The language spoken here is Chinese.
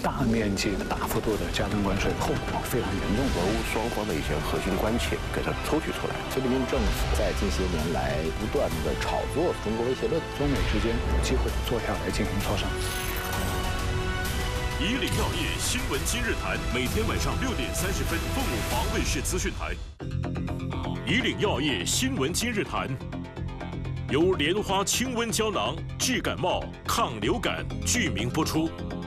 大面积、大幅度的加征关税，后果非常严重。 俄乌双方的一些核心关切给它抽取出来。 菲律宾政府在近些年来不断的炒作中国威胁论， 中美之间有机会坐下来进行磋商。 以岭药业新闻今日谈，每天晚上6点30分，凤凰卫视资讯台。以岭药业新闻今日谈，由莲花清瘟胶囊治感冒、抗流感剧名播出。